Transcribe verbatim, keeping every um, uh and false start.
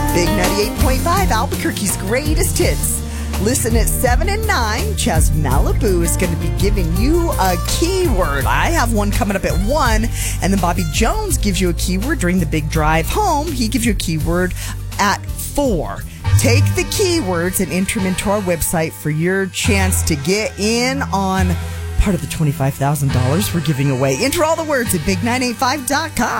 Big ninety-eight point five, Albuquerque's greatest hits. Listen at seven and nine. Chaz Malibu is going to be giving you a keyword. I have one coming up at one. And then Bobby Jones gives you a keyword during the big drive home. He gives you a keyword at four. Take the keywords and enter them into our website for your chance to get in on part of the twenty-five thousand dollars we're giving away. Enter all the words at big nine eight five dot com.